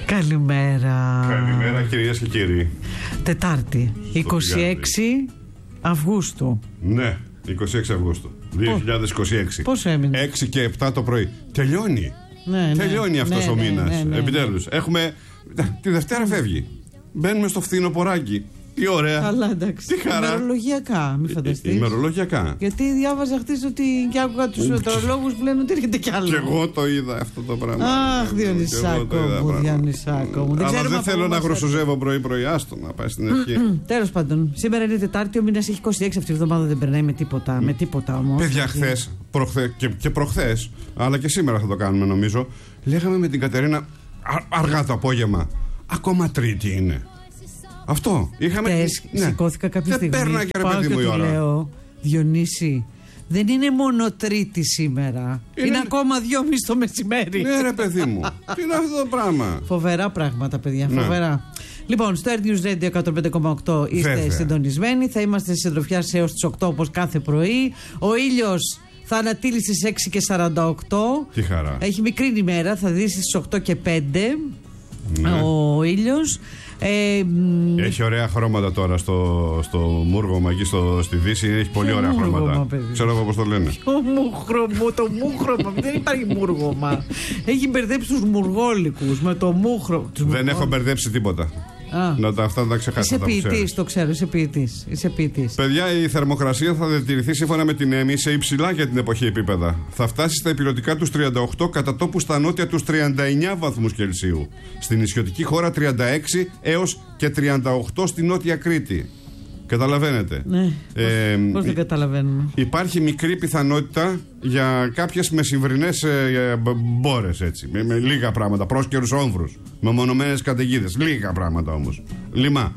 Καλημέρα. Καλημέρα κυρίες και κύριοι. Τετάρτη, 26 Αυγούστου. Ναι, 26 Αυγούστου 2026. Πόσο έμεινε? 6 και 7 το πρωί. Τελειώνει. Τελειώνει αυτός ο μήνας. Επιτέλους. Έχουμε. Τη Δευτέρα φεύγει. Μπαίνουμε στο φθινοποράκι. Τι ωραία. Καλά, εντάξει. Τι χαρά. Ημερολογιακά, μην φανταστείς. Ημερολογιακά. Γιατί διάβαζα χθες ότι και άκουγα τους μετεωρολόγους που λένε ότι έρχεται κι άλλο. Και εγώ το είδα αυτό το πράγμα. Αχ, Διονυσάκο μου, Διονυσάκο μου. Αλλά δεν θέλω να γροσοζεύω πρωί-πρωί. Άστο να πάει στην αρχή. Τέλος πάντων, σήμερα είναι Τετάρτη, ο μήνας έχει 26. Αυτή τη εβδομάδα δεν περνάει με τίποτα. Με τίποτα όμως. Παιδιά, χθες και προχθές, αλλά και σήμερα θα το κάνουμε νομίζω. Λέγαμε με την Κατερίνα αργά το απόγευμα. Ακόμα Τρίτη είναι. Αυτό. Σηκώθηκα κάποια στιγμή. Δεν πέρναγε ρε παιδί μου η ώρα. Λέω, Διονύση, δεν είναι μόνο Τρίτη σήμερα. Είναι ακόμα 2:30 το μεσημέρι. Ναι, ρε παιδί μου. Τι είναι αυτό το πράγμα. Φοβερά πράγματα, παιδιά. Φοβερά. Λοιπόν, στο Air News Radio 105,8 είστε συντονισμένοι. Θα είμαστε στη συντροφιά έως τις 8 όπως κάθε πρωί. Ο ήλιος θα ανατείλει στις 6 και 48. Τι χαρά. Έχει μικρή ημέρα, θα δει στις 8 και 5 ο ήλιος. Έχει ωραία χρώματα τώρα στο μούργωμα εκεί στη Δύση. Έχει πολύ ωραία χρώματα. Ξέρω εγώ πώς το λένε. Το μούχρωμα. Δεν υπάρχει μούργωμα. Έχει μπερδέψει τους μουργόλικους με το μούχρωμα. Δεν έχω μπερδέψει τίποτα. Αυτά τα ξεχάσω. Είσαι ποιητής, το ξέρω, είσαι ποιητής. Παιδιά, η θερμοκρασία θα διατηρηθεί σύμφωνα με την ΕΜΗ σε υψηλά για την εποχή επίπεδα. Θα φτάσει στα ηπειρωτικά τους 38, κατά τόπου στα νότια τους 39 βαθμούς Κελσίου. Στην νησιωτική χώρα 36 έως και 38 στη νότια Κρήτη. Καταλαβαίνετε. Ναι. Πώς δεν καταλαβαίνουμε. Υπάρχει μικρή πιθανότητα για κάποιες μεσημβρινές μπόρες, έτσι. Με λίγα πράγματα. Πρόσκαιρους όμβρους. Με μονομένες καταιγίδες. Λίγα πράγματα όμως. Λιμά.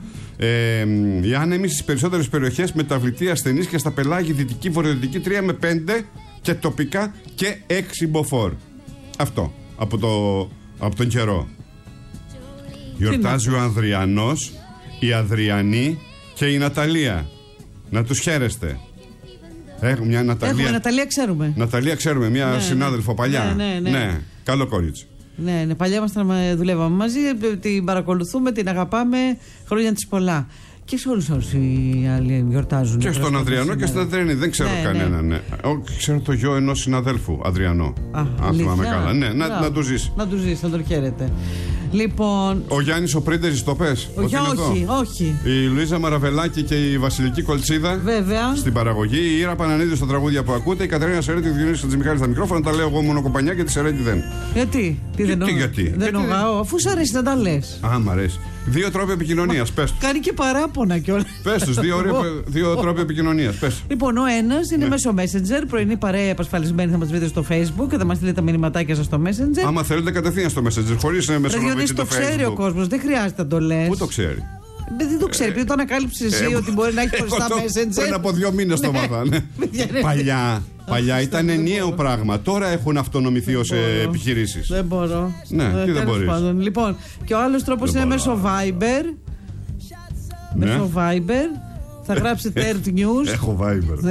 Οι άνεμοι στις περισσότερες περιοχές, μεταβλητή ασθενής και στα πελάγη δυτική βορειοδυτική 3 με 5 και τοπικά και 6 μποφόρ. Αυτό από τον καιρό. Γιορτάζει ο Ανδριανός, η Αδριανή και η Ναταλία. Να τους χαίρεστε. Έχουμε μια Ναταλία. Έχουμε Ναταλία, ξέρουμε. Ναταλία, ξέρουμε, μια συνάδελφο παλιά. Ναι. Καλό κορίτσι. Ναι, παλιά δουλεύαμε μαζί, την παρακολουθούμε, την αγαπάμε, χρόνια της πολλά. Και σε όλους οι άλλοι γιορτάζουν. Και στον Αδριανό και στην Αδριανή. Δεν ξέρω κανέναν. Ναι. Ξέρω το γιο ενός συναδέλφου, Αδριανό. Αν θυμάμαι καλά. Ναι, να του ζήσει. Να του ζήσει, να τον χαίρετε. Λοιπόν. Ο Γιάννης ο Πρίντεζης το πες? Όχι. Η Λουίζα Μαραβελάκη και η Βασιλική Κολτσίδα. Βέβαια. Στην παραγωγή. Η Ήρα Πανανίδη στα τραγούδια που ακούτε. Η Κατερίνα Σερέτη, ο Διονύσης Χατζημιχάλης στα μικρόφωνα. Τα λέω εγώ μόνο κομπανιά και τη Σερέτη δεν. Γιατί? Γιατί? Δεν νογάω, αφού σ' αρέσει να τα λες. Μ' αρέσει. 2 τρόποι επικοινωνίας. Πες τους. Κάνει και παράπονα κιόλας. Πες τους. 2 τρόποι επικοινωνίας. Πες. Λοιπόν, ο ένας είναι μέσω Messenger. Πρωινή παρέα επασφαλισμένη, θα μας βρείτε στο Facebook και θα μας στείλετε τα μηνυματάκια σας στο Messenger. Άμα θέλετε, κατευθείαν στο Messenger. Χωρίς μεσολογική το Facebook. Το ξέρει ο κόσμος, δεν χρειάζεται να το λες. Πού το ξέρει? Δεν το ξέρει, επειδή το ανακάλυψε εσύ ότι μπορεί να έχει χωριστά Messenger. Πριν από 2 μήνες το μάθανε. Παλιά ήταν ενιαίο πράγμα. Τώρα έχουν αυτονομηθεί ως επιχειρήσεις. Δεν μπορώ. Ναι, τι δεν μπορείς. Λοιπόν, και ο άλλος τρόπος είναι μέσω Viber. Μέσω Viber. Θα γράψετε Earth News. Έχω Viber.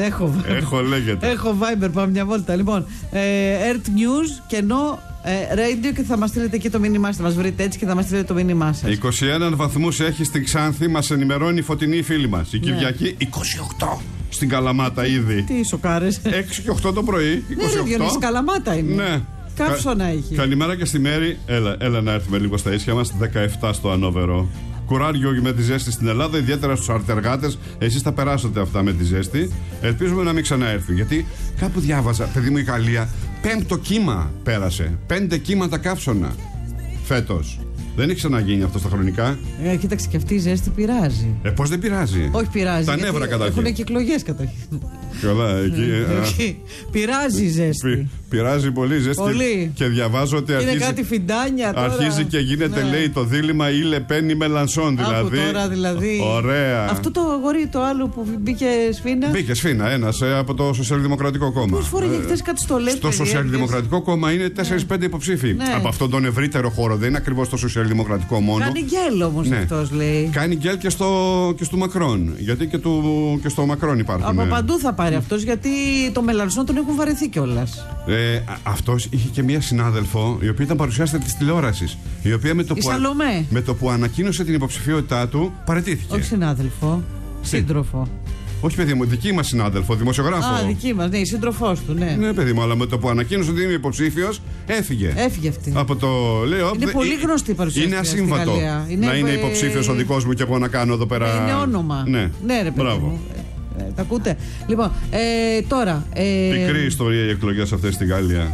Έχω Viber, πάμε μια βόλτα. Λοιπόν, Earth News και ενώ radio και θα μας στείλετε εκεί το μήνυμά σας. Θα μας βρείτε έτσι και θα μας στείλετε το μήνυμά σας. 21 βαθμούς έχει στην Ξάνθη, μας ενημερώνει η φωτεινή φίλη μας. Η Κυριακή 28 στην Καλαμάτα ήδη. Τι σοκάρες? 6 και 8 το πρωί. 28. Ναι, Καλαμάτα είναι. Ναι. Κάψωνα έχει. Καλημέρα και στη Μέρη. Έλα να έρθουμε λίγο στα ίσια μας. 17 στο Ανόβερο. Κουράγιο με τη ζέστη στην Ελλάδα, ιδιαίτερα στους αρτεργάτες. Εσείς θα περάσετε αυτά με τη ζέστη. Ελπίζουμε να μην ξαναέρθουν. Γιατί κάπου διάβαζα, παιδί μου, η Γαλλία 5ο κύμα πέρασε. 5 κύματα καύσωνα φέτος. Δεν έχει ξαναγίνει αυτό στα χρονικά. Κοίταξε, και αυτή η ζέστη πειράζει. Πώς δεν πειράζει? Όχι, πειράζει. Τα νεύρα καταρχήν. Έχουν και εκλογές καταρχήν. Καλά, εκεί. Πειράζει η ζέστη. Πειράζει πολύ η ζέστη. Πολύ. Και διαβάζω ότι είναι κάτι φιντάνια τώρα. Αρχίζει και γίνεται, λέει, το δίλημμα ή Λεπέν ή Μελανσόν. Δηλαδή. Τώρα δηλαδή. Ωραία. Αυτό το αγόρι το άλλο που μπήκε σφίνα. Μπήκε σφίνα, ένας από το Σοσιαλδημοκρατικό Κόμμα. Πώς φοράγε χθες κάτι στο Σοσιαλδημοκρατικό Κόμμα είναι 4-5 υποψήφοι. Από αυτόν τον ευρύτερο χώρο. Δεν είναι ακριβώς το Σοσιαλδημοκρατικό. σοσιαλδημοκρατικό μόνο. Κάνει γκέλ όμως αυτός, λέει. Κάνει γκέλ και στο Μακρόν. Γιατί και στο Μακρόν υπάρχουν. Από παντού θα πάρει αυτός, γιατί το Μελανσόν τον έχουν βαρεθεί κιόλας. Αυτός είχε και μία συνάδελφο, η οποία ήταν παρουσιάστρια της τηλεόρασης. Η οποία με το που ανακοίνωσε την υποψηφιότητά του, παραιτήθηκε. Όχι συνάδελφο, σύντροφο. Όχι, παιδί μου, δική μας συνάδελφο, δημοσιογράφο. Α, δική μας, ναι, η σύντροφός του, ναι. Ναι, παιδί μου, αλλά με το που ανακοίνωσε ότι είναι υποψήφιος, έφυγε. Έφυγε αυτή. Από το λέω. Είναι πολύ γνωστή η παρουσίαση. Είναι ασύμβατο να είναι υποψήφιος ο δικός μου και εγώ να κάνω εδώ πέρα. Είναι όνομα. Ναι, ρε παιδί μου. Τα ακούτε. Λοιπόν, τώρα. Πικρή ιστορία οι εκλογές αυτές στη Γαλλία.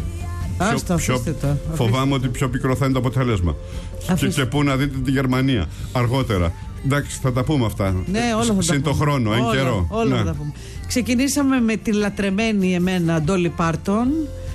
Φοβάμαι ότι πιο πικρό θα είναι το αποτέλεσμα. Και πού να δείτε τη Γερμανία αργότερα. Εντάξει, θα τα πούμε αυτά. Ναι, όλα θα τα συν το χρόνο, εν καιρό. Όλα θα τα πούμε. Ξεκινήσαμε με τη λατρεμένη εμένα Ντόλι Πάρτον,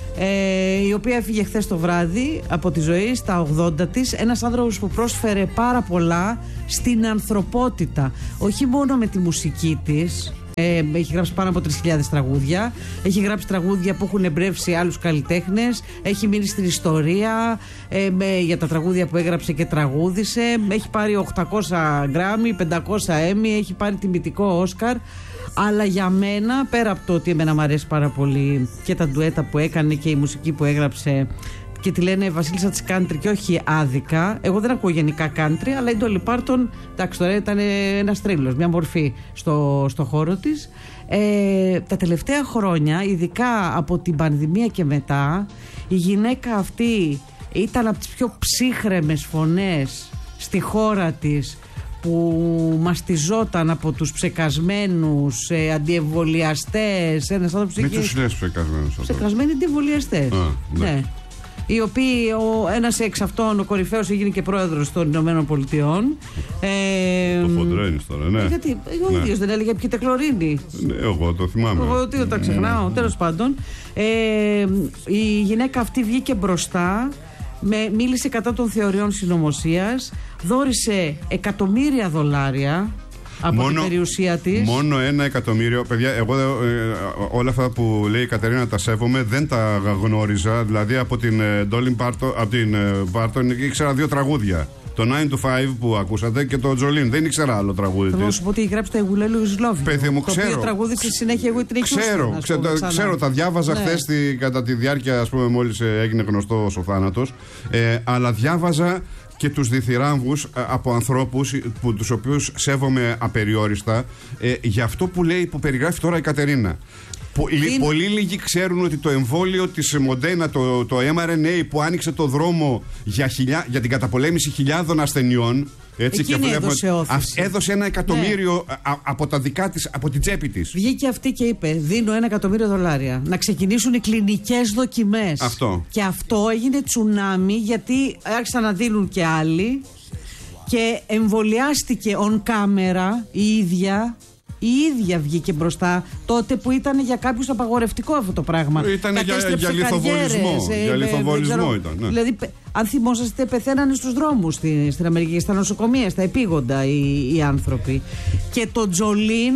η οποία έφυγε χθες το βράδυ από τη ζωή στα 80 της. Ένας άνθρωπος που πρόσφερε πάρα πολλά στην ανθρωπότητα. Όχι μόνο με τη μουσική της. Έχει γράψει πάνω από 3.000 τραγούδια. Έχει γράψει τραγούδια που έχουν εμπνεύσει άλλους καλλιτέχνες. Έχει μείνει στην ιστορία για τα τραγούδια που έγραψε και τραγούδισε. Έχει πάρει 800 Γκράμι, 500 Έμι. Έχει πάρει τιμητικό Όσκαρ. Αλλά για μένα, πέρα από το ότι εμένα μου αρέσει πάρα πολύ και τα ντουέτα που έκανε και η μουσική που έγραψε, και τη λένε βασίλισσα της country και όχι άδικα. Εγώ δεν ακούω γενικά country, αλλά η Ντόλι Πάρτον, εντάξει, τώρα ήταν ένας τρίλος, μια μορφή στο χώρο της. Τα τελευταία χρόνια, ειδικά από την πανδημία και μετά, η γυναίκα αυτή ήταν από τις πιο ψύχρεμες φωνές στη χώρα της, που μαστιζόταν από τους ψεκασμένους αντιεμβολιαστές. Ένας άνθρωπος μην τους λες ψεκασμένους. Ψεκασμένοι αντιεμβολιαστές. Ναι. Οι οποίοι, ένας εξ αυτών, ο κορυφαίος, έγινε και πρόεδρος των Ηνωμένων Πολιτειών. Το χοντρένεις τώρα, ναι. Γιατί ο ίδιος δεν έλεγε ποιοι τεκλωρίνη. Ναι, εγώ το θυμάμαι. Εγώ τι τα ξεχνάω, τέλος πάντων. Η γυναίκα αυτή βγήκε μπροστά, μίλησε κατά των θεωριών συνωμοσίας, δώρισε $1.000.000 από την περιουσία της. Μόνο $1.000.000. Παιδιά, εγώ όλα αυτά που λέει η Κατερίνα τα σέβομαι, δεν τα γνώριζα. Δηλαδή από την Ντόλι Πάρτον ήξερα 2 τραγούδια. Το 9 to 5 που ακούσατε και το Τζολίν. Δεν ήξερα άλλο τραγούδι της. Θέλω να σου πω ότι έχει γράψει το I Will Always Love You. Παιδί μου, ξέρω. Το οποίο τραγούδι στη συνέχεια εγώ την ξέρω, τα διάβαζα χθες κατά τη διάρκεια, ας πούμε, μόλις έγινε γνωστός ο θάνατος. Αλλά διάβαζα και τους διθυράμβους από ανθρώπους τους οποίους σέβομαι απεριόριστα για αυτό που λέει, που περιγράφει τώρα η Κατερίνα. Πολύ λίγοι ξέρουν ότι το εμβόλιο της Μοντένα, το mRNA που άνοιξε το δρόμο για την καταπολέμηση χιλιάδων ασθενειών, έτσι, και έδωσε $1.000.000 από τα δικά της, από την τσέπη της. Βγήκε αυτή και είπε: δίνω $1.000.000 να ξεκινήσουν οι κλινικές δοκιμές. Αυτό. Και αυτό έγινε τσουνάμι, γιατί άρχισαν να δίνουν και άλλοι. Και εμβολιάστηκε on camera η ίδια βγήκε μπροστά, τότε που ήταν για κάποιους απαγορευτικό αυτό το πράγμα. Ήταν για λιθοβολισμό. Για λιθοβολισμό ήταν. Ναι. Δηλαδή, αν θυμόσαστε, πεθαίνανε στους δρόμους στην Αμερική, στα νοσοκομεία, στα επίγοντα οι άνθρωποι. Και το Τζολίν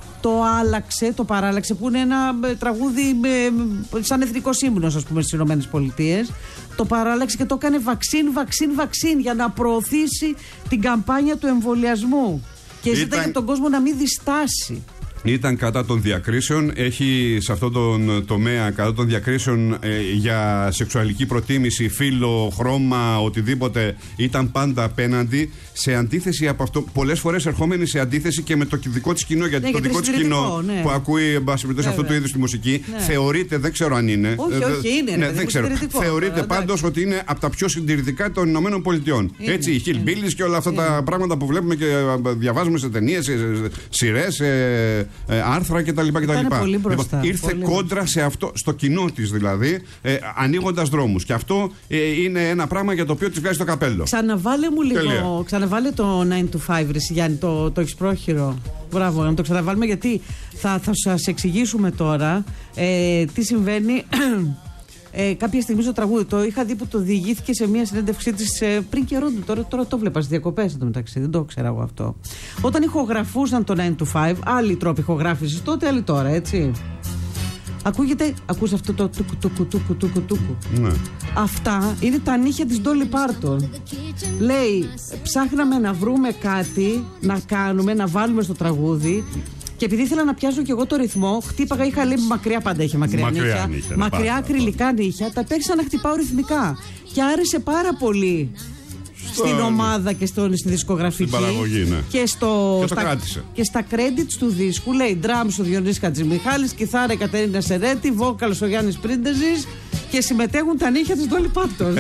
το παράλλαξε, που είναι ένα τραγούδι σαν εθνικός ύμνος, ας πούμε, στις Ηνωμένες Πολιτείες. Το παράλλαξε και το έκανε βαξίν για να προωθήσει την καμπάνια του εμβολιασμού. Και ζητάει τον κόσμο να μην διστάσει. Ήταν κατά των διακρίσεων, έχει σε αυτόν τον τομέα κατά των διακρίσεων για σεξουαλική προτίμηση, φύλο, χρώμα, οτιδήποτε, ήταν πάντα απέναντι, σε αντίθεση από αυτό, πολλές φορές ερχόμενη σε αντίθεση και με το δικό της κοινό, γιατί το δικό της κοινό που ακούει, εν πάση περιπτώσει, αυτού του είδους τη μουσική, θεωρείται, δεν ξέρω αν είναι. Όχι, είναι. Δεν ξέρω. Θεωρείται πάντως ότι είναι από τα πιο συντηρητικά των Ηνωμένων Πολιτειών. Έτσι, οι Hillbillies και όλα αυτά τα πράγματα που βλέπουμε και διαβάζουμε σε ταινίες, σειρές, άρθρα κτλ. Ήρθε κόντρα σε αυτό, στο κοινό της δηλαδή, ανοίγοντας δρόμους. Και αυτό είναι ένα πράγμα για το οποίο της βγάζει το καπέλο. Ξαναβάλε μου λίγο, ξαναβάλε το 9 to 5, Γιάννη, το έχεις πρόχειρο. Μπράβο, να το ξαναβάλουμε, γιατί θα σας εξηγήσουμε τώρα τι συμβαίνει. Κάποια στιγμή στο τραγούδι, το είχα δει που το διηγήθηκε σε μια συνέντευξή της πριν καιρό. Τώρα το βλέπα στις διακοπές μεταξύ, δεν το ξέρα εγώ αυτό. Όταν ηχογραφούσαν το 9 to 5, άλλοι τρόποι ηχογράφησης τότε, άλλοι τώρα, έτσι. Ακούγεται, ακούς αυτό το τούκου. Ναι. Αυτά είναι τα νύχια της Ντόλι Πάρτον. Λέει, ψάχναμε να βρούμε κάτι να κάνουμε, να βάλουμε στο τραγούδι. Και επειδή ήθελα να πιάσω και εγώ το ρυθμό, χτύπαγα, είχα λέει μακριά, πάντα είχε μακριά νύχια. Μακριά ακριλικά νύχια, τα παίξα να χτυπάω ρυθμικά. Και άρεσε πάρα πολύ στην ομάδα και στη δισκογραφική. Στην παραγωγή, ναι. Και στα credits του δίσκου λέει drums ο Διονύσης Χατζημιχάλης, κιθάρα η Κατερίνα Σερέτη, vocals ο Γιάννης Πρίντεζης και συμμετέχουν τα νύχια της Ντόλι Πάρτον.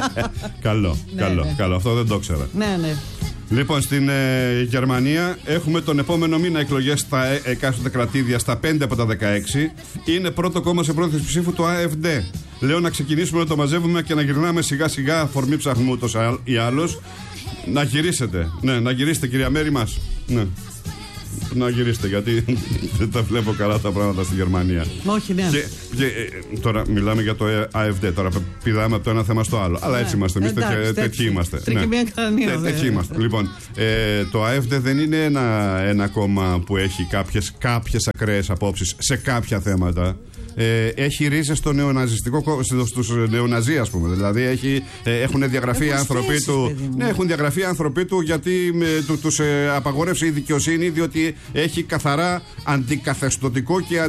Καλό. Αυτό δεν το ήξερα. Ναι. Λοιπόν, στην Γερμανία έχουμε τον επόμενο μήνα εκλογές στα εκάστοτε κρατήδια, στα 5 από τα 16. Είναι πρώτο κόμμα σε πρόθεση ψήφου το AfD. Λέω να ξεκινήσουμε να το μαζεύουμε και να γυρνάμε σιγά σιγά, αφορμή ψαχνού ούτως ή άλλως. Να γυρίσετε. Ναι, να γυρίσετε, κυρία Μέρη μας. Ναι. Να γυρίσετε, γιατί δεν τα βλέπω καλά τα πράγματα στη Γερμανία. Όχι, ναι. Τώρα μιλάμε για το AfD. Τώρα πηδάμε από το ένα θέμα στο άλλο. Αλλά έτσι είμαστε. Εμείς τέτοιοι είμαστε. Τέτοιοι είμαστε. Λοιπόν, το AfD δεν είναι ένα κόμμα που έχει κάποιες ακραίες απόψεις σε κάποια θέματα. Έχει ρίζες στο στους νεοναζί, ας πούμε. Δηλαδή έχουν διαγραφεί άνθρωποι του. Ναι, έχουν διαγραφεί άνθρωποι του γιατί τους απαγορεύσει η δικαιοσύνη, διότι έχει καθαρά αντικαθεστωτικό και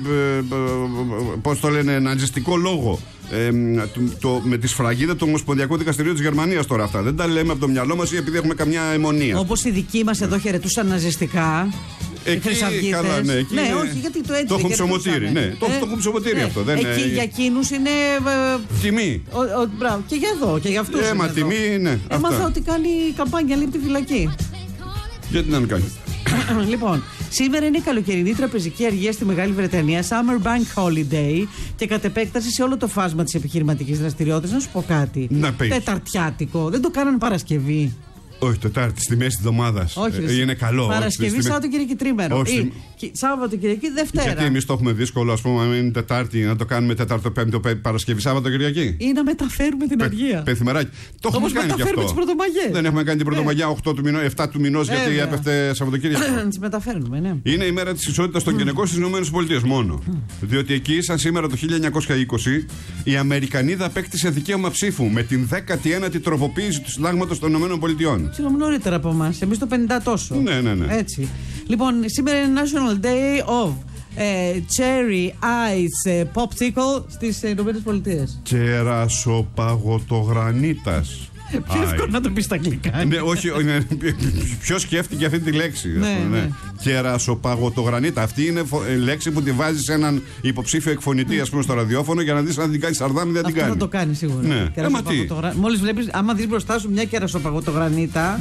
ναζιστικό λόγο. Με τη σφραγίδα του Ομοσπονδιακού Δικαστηρίου της Γερμανίας τώρα αυτά. Δεν τα λέμε από το μυαλό μας ή επειδή έχουμε καμιά αιμονία. Όπως οι δικοί μας εδώ χαιρετούσαν ναζιστικά. Εκεί, καλά, ναι, εκεί όχι, γιατί το έτσι. Το έχουν ψωμοτήρι, ναι. Το έχουν ψωμοτήρι αυτό. Εκεί για εκείνους είναι. Τιμή. Μπράβο, και για εδώ, και για αυτούς. Μα τιμή, ναι. Έμαθα ότι κάνει καμπάνια λείπει φυλακή. Γιατί να κάνει. Λοιπόν, σήμερα είναι η καλοκαιρινή τραπεζική αργία στη Μεγάλη Βρετανία, Summer Bank Holiday, και κατ' επέκταση σε όλο το φάσμα της επιχειρηματικής δραστηριότητας. Να σου πω κάτι. Τεταρτιάτικο, δεν το κάνανε Παρασκευή. Όχι, Τετάρτη, στη μέση της εβδομάδας. Είναι καλό. Παρασκευή, Σαββατοκυριακή, τρίμερο. Σαββατοκυριακή, Δευτέρα. Γιατί εμείς το έχουμε δύσκολο, ας πούμε, αν είναι Τετάρτη, να το κάνουμε Τετάρτο, Πέμπτο, Παρασκευή, Σαββατοκυριακή. Ή να μεταφέρουμε την αργία. Πενθυμεράκι. Το έχουμε κάνει και αυτό. Δεν έχουμε κάνει την Πρωτομαγιά 7 του μηνός, γιατί έπεφτε Σαββατοκύριακο. Τις μεταφέρουμε, ναι. Είναι η μέρα της ισότητας των γυναικών στις ΗΠΑ μόνο. Διότι εκεί, σαν σήμερα το 1920, η Αμερικανίδα απέκτησε δικαίωμα ψήφου με την 19η τροποποίηση του Συντάγματος των ΗΠΑ. Συγγνώμη, νωρίτερα από εμάς. Εμείς το 50 τόσο. Ναι. Έτσι. Λοιπόν, σήμερα είναι National Day of Cherry Ice Popsicle στις Ηνωμένες Πολιτείες. Κερασοπαγωτογρανίτας. Πιο εύκολο να το πει στα αγγλικά. Ναι, όχι. Ποιος σκέφτηκε αυτή τη λέξη. Ναι. Κερασοπαγωτογρανίτα. Αυτή είναι λέξη που τη βάζει σε έναν υποψήφιο εκφωνητή, ας πούμε, στο ραδιόφωνο για να δεις αν την κάνει σαρδάμι, δεν την κάνει. Αυτό θα το κάνει σίγουρα. Ναι. Μόλις βλέπεις, άμα δεις μπροστά σου μια κερασοπαγωτογρανίτα.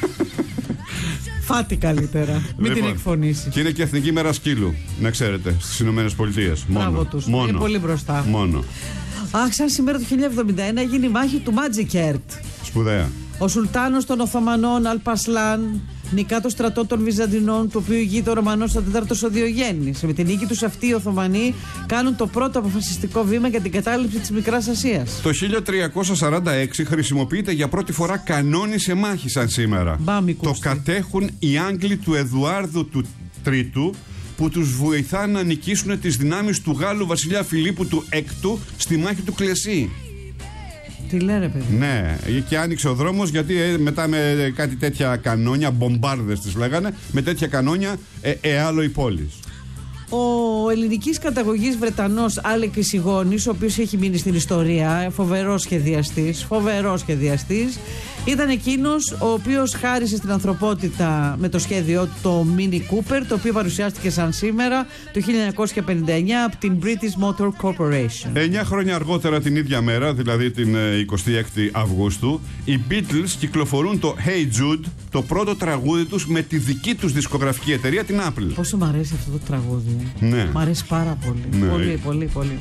Φάτη καλύτερα. Μην την εκφωνήσει. Και είναι και Εθνική Μέρα Σκύλου, να ξέρετε, στις Ηνωμένες Πολιτείες. Μπράβο τους. Είναι πολύ μπροστά. Μόνο. Αχ, σαν σήμερα το 1071 έγινε η μάχη του Μάτζικερτ. Σπουδαία. Ο Σουλτάνος των Οθωμανών Αλπασλάν νικά το στρατό των Βυζαντινών, του οποίου ηγείται ο Ρωμανός ο 4ος ο Διογέννης. Με την νίκη τους αυτοί οι Οθωμανοί κάνουν το πρώτο αποφασιστικό βήμα για την κατάληψη της Μικράς Ασίας. Το 1346 χρησιμοποιείται για πρώτη φορά κανόνι σε μάχη σαν σήμερα. Το κατέχουν οι Άγγλοι του Εδουάρδου του Τρίτου, που τους βοηθάνε να νικήσουν τις δυνάμεις του Γάλλου βασιλιά Φιλίππου του Έκτου στη μάχη του Κλεσί. Τι λένε, παιδί. Ναι, και άνοιξε ο δρόμος, γιατί μετά με κάτι τέτοια κανόνια, μπομπάρδες τις λέγανε, με τέτοια κανόνια άλλο οι πόλεις. Ο ελληνικής καταγωγής Βρετανός Άλεκης Σιγώνης, ο οποίος έχει μείνει στην ιστορία, φοβερός σχεδιαστής, ήταν εκείνος ο οποίος χάρισε στην ανθρωπότητα με το σχέδιό του το Mini Cooper, το οποίο παρουσιάστηκε σαν σήμερα το 1959 από την British Motor Corporation. 9 χρόνια αργότερα την ίδια μέρα, δηλαδή την 26η Αυγούστου, οι Beatles κυκλοφορούν το Hey Jude, το πρώτο τραγούδι τους με τη δική τους δισκογραφική εταιρεία, την Apple. Πόσο μου αρέσει αυτό το τραγούδι. Ναι. Μ' αρέσει πάρα πολύ. Ναι. Πολύ.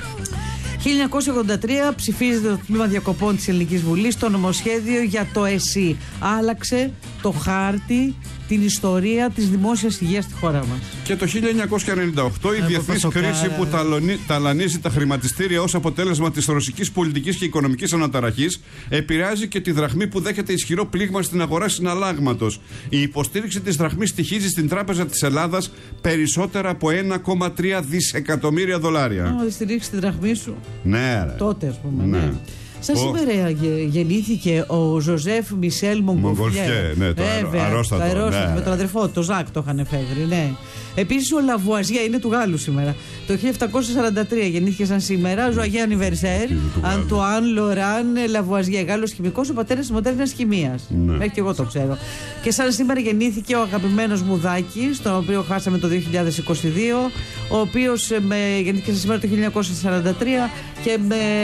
1983 ψηφίζεται το τμήμα διακοπών της Ελληνικής Βουλής το νομοσχέδιο για το ΕΣΥ. Άλλαξε το χάρτη, την ιστορία της δημόσιας υγείας στη χώρα μας. Και το 1998 η διεθνής κρίση που ταλανίζει τα χρηματιστήρια ως αποτέλεσμα της ρωσικής πολιτικής και οικονομικής αναταραχής επηρεάζει και τη δραχμή που δέχεται ισχυρό πλήγμα στην αγορά συναλλάγματος. Η υποστήριξη της δραχμής στοιχίζει στην Τράπεζα της Ελλάδας περισσότερα από 1,3 δισεκατομμύρια δολάρια. Να στηρίξει τη δραχμή σου. Ναι, ρε. Τότε, ας πούμε. Ναι. Σαν σήμερα γεννήθηκε ο Ζωζέφ Μισελ Μογκολφιέ. Ναι, το αρρώστατο. Με τον αδερφό του, το Ζακ, το είχαν φεύγει. Ναι. Επίσης ο Λαβουαζιέ είναι του Γάλλου σήμερα. Το 1743 γεννήθηκε σαν σήμερα. Ζωαγέ Ανιβερσέρ. Αντουάν Λοράν Λαβουαζιέ. Γάλλος χημικός, ο πατέρας της μοντέρνας χημίας. Μέχρι και εγώ το ξέρω. Και σαν σήμερα γεννήθηκε ο αγαπημένος μου Δάκης, τον οποίο χάσαμε το 2022. Ο οποίος γεννήθηκε σαν σήμερα το 1943 και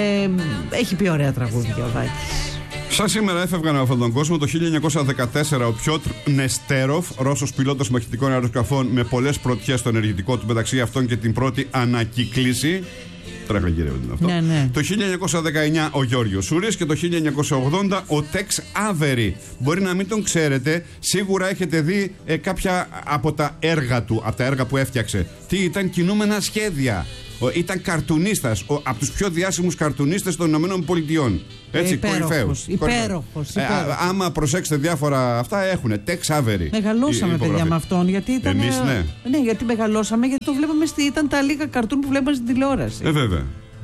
έχει πει ωραία τραγούδια ο Δάκης. Σαν σήμερα έφευγαν από αυτόν τον κόσμο το 1914 ο Πιότρ Νεστέροφ, Ρώσος πιλότος μαχητικών αεροσκαφών με πολλές πρωτιές στο ενεργητικό του, μεταξύ αυτών και την πρώτη ανακύκληση. Τρέχα κύριε αυτό. Ναι. Το 1919 ο Γιώργος Σούρης και το 1980 ο Τεξ Άβερι. Μπορεί να μην τον ξέρετε, σίγουρα έχετε δει κάποια από τα έργα του, από τα έργα που έφτιαξε. Τι ήταν? Κινούμενα σχέδια. Ήταν καρτουνίστας, από τους πιο διάσημους καρτουνίστες των Ηνωμένων Πολιτειών. Έτσι, κορυφαίος. Υπέροχος. Άμα προσέξετε διάφορα αυτά έχουνε. Τεξ Άβερι. Μεγαλώσαμε, παιδιά, με αυτόν. Γιατί ήταν. Εμείς, ναι. Ναι, γιατί μεγαλώσαμε, γιατί το βλέπαμε. Ήταν τα λίγα καρτούν που βλέπαμε στην τηλεόραση. Βέβαια.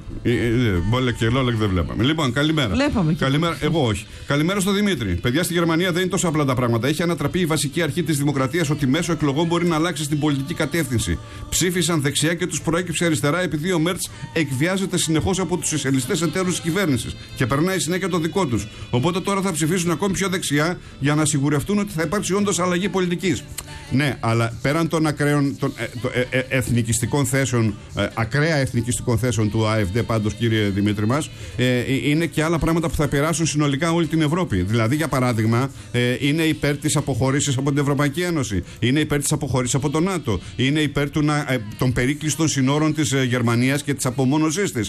Μπόλεκ και Λόλεκ δεν βλέπαμε. Λοιπόν, καλημέρα. Καλημέρα. Εγώ όχι. Καλημέρα στο Δημήτρη. Παιδιά, στη Γερμανία δεν είναι τόσο απλά τα πράγματα. Έχει ανατραπεί η βασική αρχή της δημοκρατίας ότι μέσω εκλογών μπορεί να αλλάξει την πολιτική κατεύθυνση. Ψήφισαν δεξιά και τους προέκυψε αριστερά επειδή ο Μέρτς εκβιάζεται συνεχώς από τους σοσιαλιστές εταίρους της κυβέρνησης και περνάει συνέχεια το δικό τους. Οπότε τώρα θα ψηφίσουν ακόμη πιο δεξιά για να σιγουρευτούν ότι θα υπάρξει όντως αλλαγή πολιτικής. Ναι, αλλά πέραν των ακραίων εθνικιστικών θέσεων, ακραία εθνικιστικών θέσεων του AfD, πάντως κύριε Δημήτρη μας, είναι και άλλα πράγματα που θα περάσουν συνολικά όλη την Ευρώπη. Δηλαδή, για παράδειγμα, είναι υπέρ της αποχωρήσης από την Ευρωπαϊκή Ένωση, είναι υπέρ της αποχωρήσης από το ΝΑΤΟ, είναι υπέρ των περίκλειστων συνόρων της Γερμανίας και της απομόνωσής της.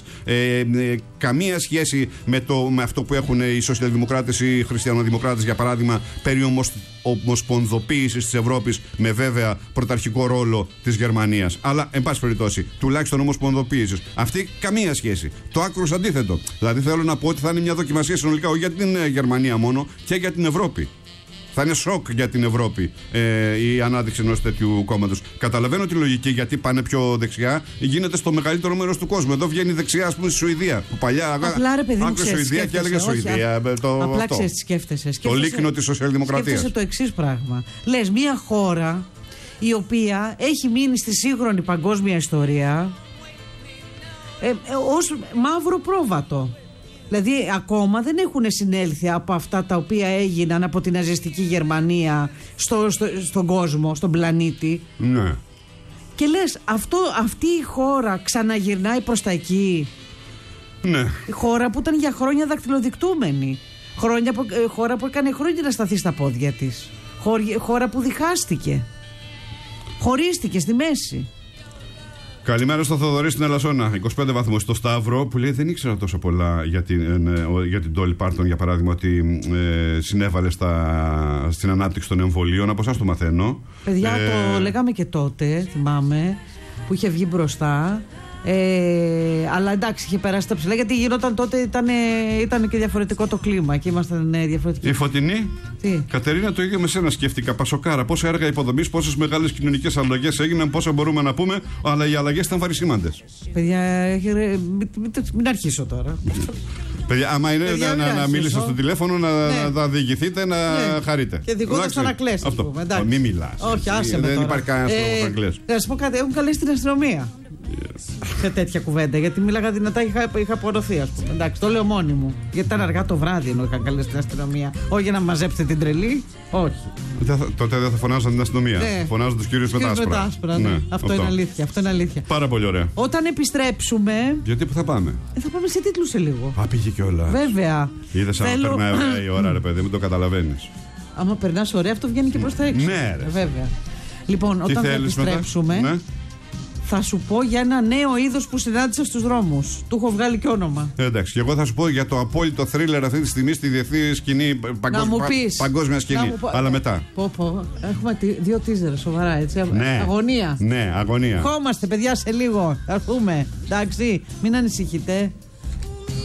Καμία σχέση με αυτό που έχουν οι σοσιαλδημοκράτες ή οι χριστιανοδημοκράτες, για παράδειγμα, περί ομοσπονδοποίησης της Ευρώπης, με βέβαια πρωταρχικό ρόλο της Γερμανίας. Αλλά, εν πάση περιπτώσει, τουλάχιστον ομοσπονδοποίησης. Αυτή καμία σχέση. Το άκρος αντίθετο. Δηλαδή, θέλω να πω ότι θα είναι μια δοκιμασία συνολικά όχι για την Γερμανία μόνο, και για την Ευρώπη. Θα είναι σοκ για την Ευρώπη η ανάδειξη ενός τέτοιου κόμματος. Καταλαβαίνω τη λογική γιατί πάνε πιο δεξιά. Γίνεται στο μεγαλύτερο μέρος του κόσμου. Εδώ βγαίνει δεξιά, ας πούμε, στη Σουηδία. Που παλιά άκουσε Σουηδία και έλεγε Σουηδία. Απλά σκέφτεσαι. Το λίκνο της σοσιαλδημοκρατίας. Σκέφτεσαι το εξής πράγμα. Λες, μια χώρα η οποία έχει μείνει στη σύγχρονη παγκόσμια ιστορία ως μαύρο πρόβατο. Δηλαδή ακόμα δεν έχουν συνέλθει από αυτά τα οποία έγιναν από την ναζιστική Γερμανία στον κόσμο, στον πλανήτη. Ναι. Και λες, αυτή η χώρα ξαναγυρνάει προς τα εκεί. Ναι. Η χώρα που ήταν για χρόνια δακτυλοδεικτούμενη. Χώρα που έκανε χρόνια να σταθεί στα πόδια της. Χώρα που διχάστηκε. Χωρίστηκε στη μέση. Καλημέρα στο Θοδωρή στην Ελασσόνα. 25 βαθμούς. Στο Σταύρο που λέει δεν ήξερα τόσο πολλά για την Ντόλι Πάρτον, για παράδειγμα, ότι συνέβαλε στην ανάπτυξη των εμβολίων. Από εσάς το μαθαίνω. Παιδιά, το λέγαμε και τότε, θυμάμαι, που είχε βγει μπροστά. Αλλά εντάξει, είχε περάσει τα ψηλά, γιατί γινόταν τότε, ήταν και διαφορετικό το κλίμα και ήμασταν διαφορετικοί. Η Φωτεινή. Τι? Κατερίνα, το ίδιο με σένα σκέφτηκα. Πασοκάρα, πόσα έργα υποδομής, πόσες μεγάλες κοινωνικές αλλαγές έγιναν, πόσα μπορούμε να πούμε, αλλά οι αλλαγές ήταν βαρισίμαντες. Παιδιά, μην αρχίσω τώρα. Παιδιά, άμα είναι να μίλησα στο τηλέφωνο, να διηγηθείτε, να χαρείτε. Και δικότας να κλαις. Μην μιλάς. Όχι, άσε με. Δεν υπάρχει κανένας τρόπος να κλαις. Θα σου πω κάτι, έχουν καλέσει την αστυνομία. Σε τέτοια κουβέντα, γιατί μίλαγα δυνατά, είχα απορροθεί, ας πούμε. Εντάξει, το λέω μόνη μου. Γιατί ήταν αργά το βράδυ ενώ είχαν καλέσει την αστυνομία. Όχι για να μαζέψετε την τρελή, όχι. Τότε δεν θα φωνάζαν την αστυνομία. Φωνάζαν τους κύριους με τα άσπρα. Ναι. Αυτό είναι αλήθεια. Πάρα πολύ ωραία. Όταν επιστρέψουμε. Γιατί που θα πάμε? Θα πάμε σε τίτλους σε λίγο. Πήγε κιόλας. Βέβαια. Είδες αν περνάει ωραία η ώρα, ρε παιδί, μην το καταλαβαίνεις. Άμα περνάς ωραία, αυτό βγαίνει και προς τα έξω. Ναι, ρε. Βέβαια. Λοιπόν, όταν θα επιστρέψουμε. Θα σου πω για ένα νέο είδος που συνάντησα στους δρόμους. Του έχω βγάλει και όνομα. Εντάξει, και εγώ θα σου πω για το απόλυτο θρίλερ αυτή τη στιγμή στη διεθνή σκηνή, παγκόσμια σκηνή. Αλλά μετά. Έχουμε 2 τίζερ, σοβαρά έτσι. Ναι. Αγωνία. Ναι, αγωνία. Χόμαστε, παιδιά, σε λίγο. Θα έρθουμε. Εντάξει, μην ανησυχείτε.